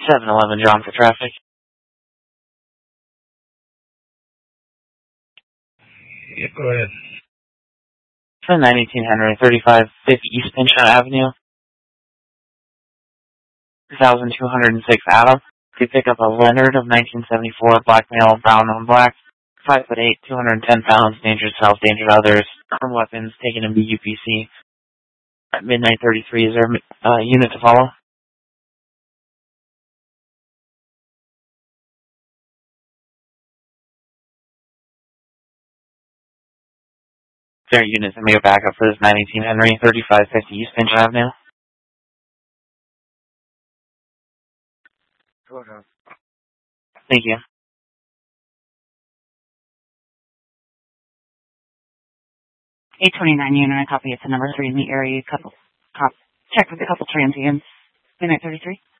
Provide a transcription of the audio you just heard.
711 John for traffic. Yeah, go ahead. For 918 Henry, 3550 East Pinchot Avenue. 2206 Adam. Could pick up a Leonard of 1974, black male, brown on black, 5'8", 210 pounds, dangerous self, danger to others, armed weapons, taken in BUPC. At midnight 33, is there a unit to follow? Is there a unit to make a backup for this 918 Henry, 3550 East Pinch Avenue? Thank you. 829 unit, I copy. It's a number 3 in the area. Check with a couple transients. Midnight 33.